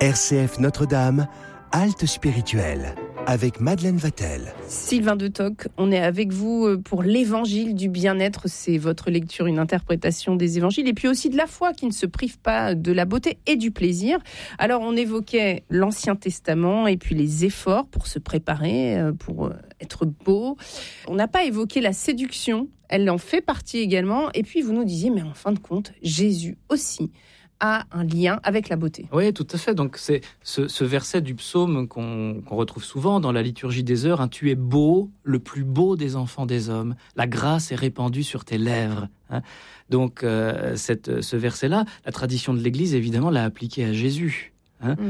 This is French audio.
RCF Notre-Dame, halte spirituelle, avec Madeleine Vatel. Sylvain de Toc, on est avec vous pour l'évangile du bien-être. C'est votre lecture, une interprétation des évangiles, et puis aussi de la foi qui ne se prive pas de la beauté et du plaisir. Alors, on évoquait l'Ancien Testament et puis les efforts pour se préparer, pour être beau. On n'a pas évoqué la séduction, elle en fait partie également. Et puis, vous nous disiez, mais en fin de compte, Jésus aussi a un lien avec la beauté. Oui, tout à fait. Donc, c'est ce verset du psaume qu'on retrouve souvent dans la liturgie des heures. Tu es beau, le plus beau des enfants des hommes. La grâce est répandue sur tes lèvres. Donc, ce verset-là, la tradition de l'Église, évidemment, l'a appliqué à Jésus.